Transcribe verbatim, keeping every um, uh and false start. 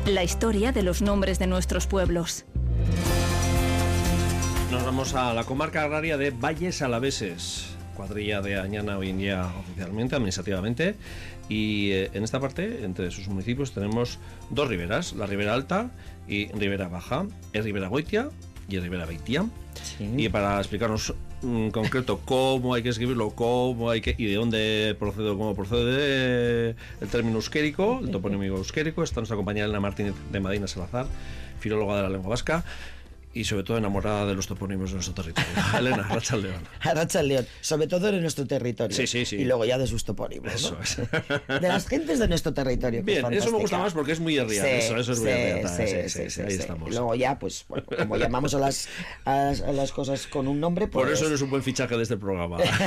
La historia de los nombres de nuestros pueblos. Nos vamos a la comarca agraria de Valles Alaveses, cuadrilla de Añana hoy en día oficialmente, administrativamente, y eh, en esta parte, entre sus municipios, tenemos dos riberas, la Ribera Alta y Ribera Baja, es Ribera Goitia y Ribera Beitia. Sí. Y para explicarnos en concreto cómo hay que escribirlo, cómo hay que y de dónde procede, cómo procede el término euskérico, el topónimo euskérico, está nuestra compañera Elena Martínez de Medina Salazar, filóloga de la lengua vasca y sobre todo enamorada de los topónimos de nuestro territorio. Elena, Arratsaldeon. Arratsaldeon, sobre todo de nuestro territorio. Sí, sí, sí. Y luego ya de sus topónimos, eso ¿no? Es. De las gentes de nuestro territorio. Bien, eso me gusta más porque es muy herrial. Sí, eso, eso es muy herrial. Sí, sí, sí, sí, ahí sí. Estamos. Y luego ya, pues, bueno, como llamamos a las, a las, a las cosas con un nombre, pues... Por eso eres un buen fichaje de este programa.